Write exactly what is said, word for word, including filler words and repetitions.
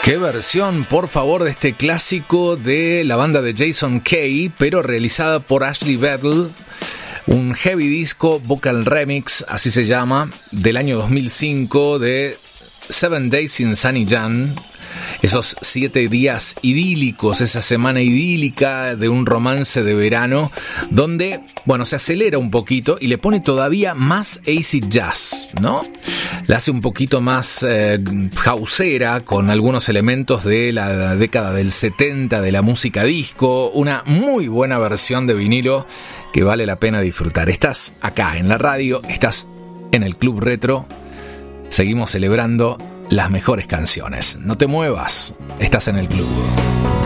Qué versión, por favor, de este clásico de la banda de Jason Kay, pero realizada por Ashley Battle. Un heavy disco vocal remix, así se llama, del año dos mil cinco de Seven Days in Sunny Jan. Esos siete días idílicos, esa semana idílica de un romance de verano, donde, bueno, se acelera un poquito y le pone todavía más acid jazz, ¿no? La hace un poquito más eh, houseera, con algunos elementos de la década del setenta de la música disco. Una muy buena versión de vinilo que vale la pena disfrutar. Estás acá en la radio, estás en el Club Retro. Seguimos celebrando las mejores canciones. No te muevas, estás en el club.